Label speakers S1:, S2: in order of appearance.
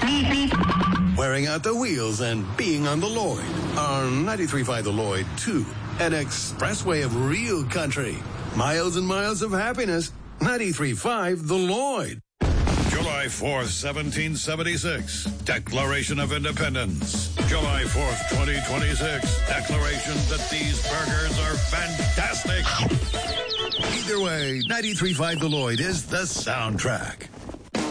S1: Wearing out the wheels and being on the Lloyd. On 93.5 The Lloyd, too. An expressway of real country. Miles and miles of happiness. 93.5 The Lloyd.
S2: July 4th, 1776. Declaration of Independence. July 4th, 2026. Declaration that these burgers are fantastic.
S1: Either way, 93.5 The Lloyd is the soundtrack.